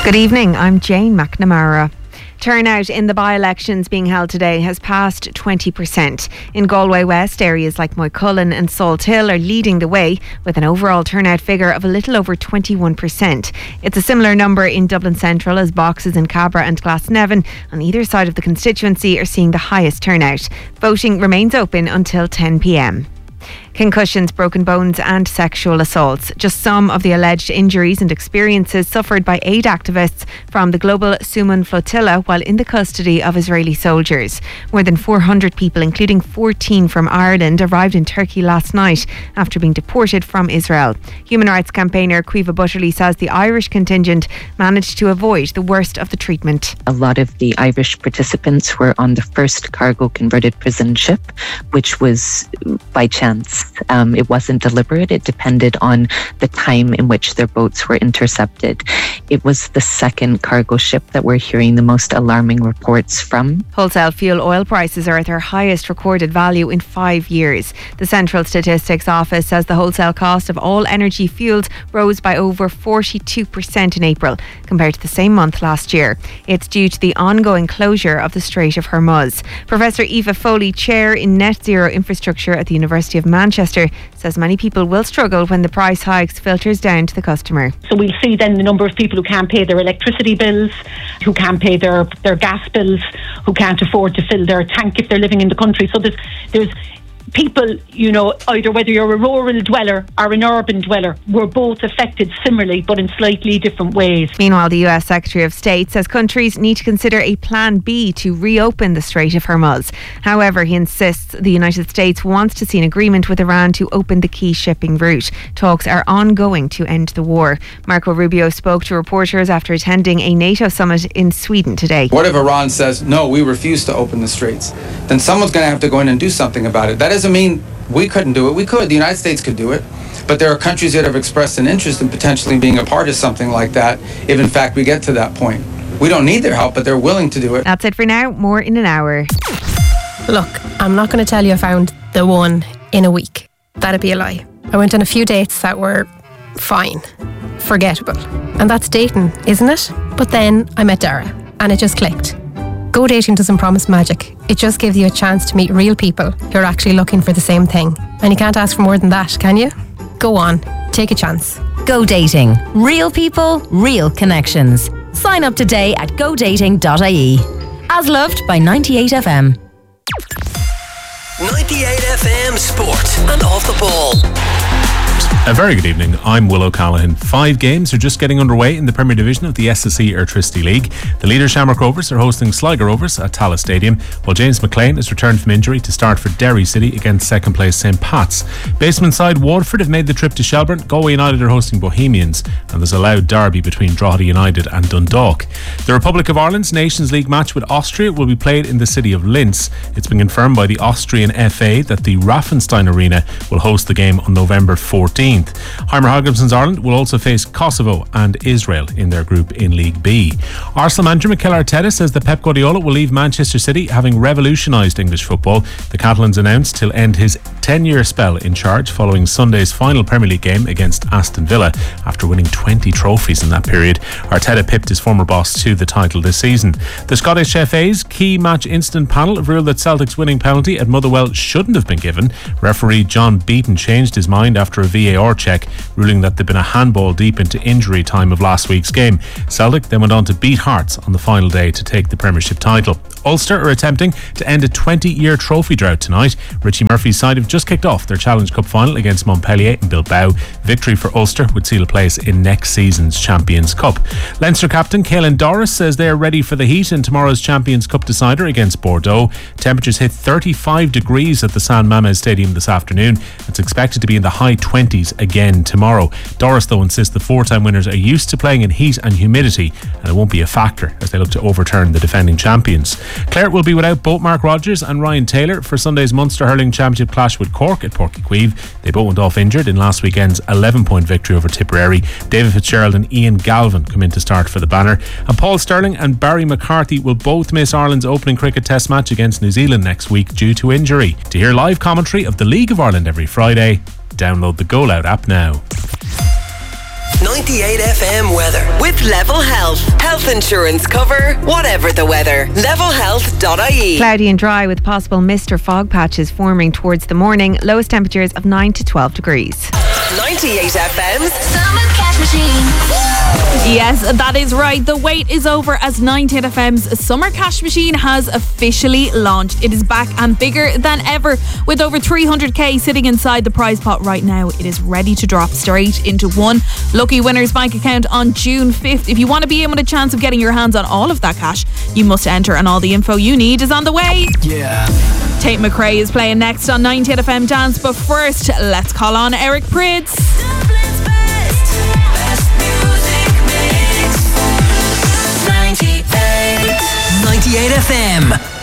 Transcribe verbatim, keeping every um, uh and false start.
Good evening, I'm Jane McNamara. Turnout in the by-elections being held today has passed twenty percent. In Galway West, areas like Moycullen and Salt Hill are leading the way with an overall turnout figure of a little over twenty-one percent. It's a similar number in Dublin Central as boxes in Cabra and Glasnevin on either side of the constituency are seeing the highest turnout. Voting remains open until ten p.m. Concussions, broken bones and sexual assaults. Just some of the alleged injuries and experiences suffered by aid activists from the Global Sumun Flotilla while in the custody of Israeli soldiers. More than four hundred people, including fourteen from Ireland, arrived in Turkey last night after being deported from Israel. Human rights campaigner Caoimhe Butterly says the Irish contingent managed to avoid the worst of the treatment. A lot of the Irish participants were on the first cargo converted prison ship, which was by chance. Um, it wasn't deliberate. It depended on the time in which their boats were intercepted. It was the second cargo ship that we're hearing the most alarming reports from. Wholesale fuel oil prices are at their highest recorded value in five years. The Central Statistics Office says the wholesale cost of all energy fuels rose by over forty-two percent in April compared to the same month last year. It's due to the ongoing closure of the Strait of Hormuz. Professor Eva Foley, Chair in Net Zero Infrastructure at the University of Manchester, says many people will struggle when the price hikes filters down to the customer. So we'll see then the number of people who can't pay their electricity bills, who can't pay their, their gas bills, who can't afford to fill their tank if they're living in the country. So there's there's people, you know, either whether you're a rural dweller or an urban dweller, we're both affected similarly but in slightly different ways. Meanwhile, the U S Secretary of State says countries need to consider a plan B to reopen the Strait of Hormuz. However, he insists the United States wants to see an agreement with Iran to open the key shipping route. Talks are ongoing to end the war. Marco Rubio spoke to reporters after attending a NATO summit in Sweden today. What if Iran says, no, we refuse to open the straits? Then someone's going to have to go in and do something about it. That doesn't mean we couldn't do it. We could. The United States could do it. But there are countries that have expressed an interest in potentially being a part of something like that if, in fact, we get to that point. We don't need their help, but they're willing to do it. That's it for now. More in an hour. Look, I'm not going to tell you I found the one in a week. That'd be a lie. I went on a few dates that were fine, forgettable. And that's dating, isn't it? But then I met Dara and it just clicked. Go dating doesn't promise magic. It just gives you a chance to meet real people who are actually looking for the same thing. And you can't ask for more than that, can you? Go on, take a chance. Go Dating. Real people, real connections. Sign up today at go dating dot I E. As loved by ninety-eight F M. ninety-eight F M Sport and Off the Ball. A very good evening, I'm Will O'Callaghan. Five games are just getting underway in the Premier Division of the S S E Airtricity League. The leader Shamrock Rovers are hosting Sligo Rovers at Tallaght Stadium, while James McLean has returned from injury to start for Derry City against second place Saint Pat's. Basement side Waterford have made the trip to Shelbourne. Galway United are hosting Bohemians, and there's a loud derby between Drogheda United and Dundalk. The Republic of Ireland's Nations League match with Austria will be played in the city of Linz. It's been confirmed by the Austrian F A that the Raffenstein Arena will host the game on November fourteenth. Heimer Hogginson's Ireland will also face Kosovo and Israel in their group in League B. Arsenal manager Mikel Arteta says that Pep Guardiola will leave Manchester City having revolutionised English football. The Catalan's announced he'll end his ten-year spell in charge following Sunday's final Premier League game against Aston Villa after winning twenty trophies in that period. Arteta pipped his former boss to the title this season. The Scottish F A's key match instant panel have ruled that Celtic's winning penalty at Motherwell shouldn't have been given. Referee John Beaton changed his mind after a V A R check, ruling that they'd been a handball deep into injury time of last week's game. Celtic then went on to beat Hearts on the final day to take the Premiership title. Ulster are attempting to end a twenty-year trophy drought tonight. Richie Murphy's side have just kicked off their Challenge Cup final against Montpellier in Bilbao. Victory for Ulster would seal a place in next season's Champions Cup. Leinster captain Caelan Doris says they are ready for the heat in tomorrow's Champions Cup decider against Bordeaux. Temperatures hit thirty-five degrees at the San Mamés Stadium this afternoon. It's expected to be in the high twenties again tomorrow. Doris, though, insists the four-time winners are used to playing in heat and humidity, and it won't be a factor as they look to overturn the defending champions. Clare will be without both Mark Rogers and Ryan Taylor for Sunday's Munster Hurling Championship clash with Cork at Páirc Uí Chaoimh. They both went off injured in last weekend's eleven-point victory over Tipperary. David Fitzgerald and Ian Galvin come in to start for the banner. And Paul Sterling and Barry McCarthy will both miss Ireland's opening cricket test match against New Zealand next week due to injury. To hear live commentary of the League of Ireland every Friday, download the Go Loud app now. ninety-eight F M weather. With Level Health. Health insurance cover, whatever the weather. level health dot I E. Cloudy and dry with possible mist or fog patches forming towards the morning. Lowest temperatures of nine to twelve degrees. ninety-eight F M's Summer Cash Machine. Yes, that is right. The wait is over as ninety-eight F M's Summer Cash Machine has officially launched. It is back and bigger than ever. With over three hundred k sitting inside the prize pot right now, it is ready to drop straight into one lucky winner's bank account on June fifth. If you want to be in with a chance of getting your hands on all of that cash, you must enter, and all the info you need is on the way. Yeah. Tate McRae is playing next on ninety-eight F M Dance, but first, let's call on Eric Prydz. Dublin's best, best music mix. ninety-eight ninety-eight F M.